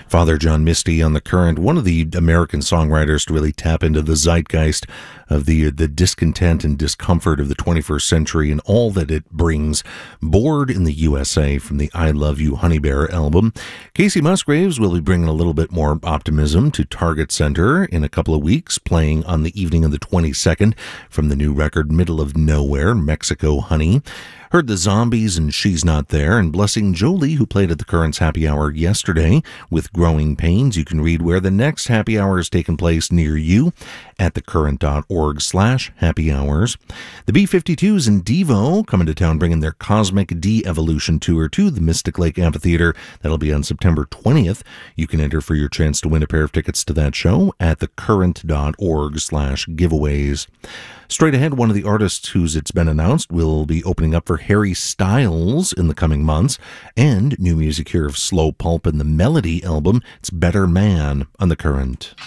Father John Misty on The Current, one of the American songwriters to really tap into the zeitgeist of the discontent and discomfort of the 21st century and all that it brings. Bored in the USA from the I Love You Honey Bear album. Casey Musgraves will be bringing a little bit more optimism to Target Center in a couple of weeks, playing on the evening of the 22nd from the new record Middle of Nowhere, Mexico Honey. Heard the Zombies and She's Not There, and Blessing Jolie, who played at the Current's Happy Hour yesterday with Growing Pains. You can read where the next Happy Hour is taking place near you at thecurrent.org/happy hours. The B-52s and Devo coming to town bringing their Cosmic De-Evolution Tour to the Mystic Lake Amphitheater. That'll be on September 20th. You can enter for your chance to win a pair of tickets to that show at thecurrent.org/giveaways. Straight ahead, one of the artists whose it's been announced will be opening up for Harry Styles in the coming months, and new music here of Slow Pulp and the Melody album. It's Better Man on The Current.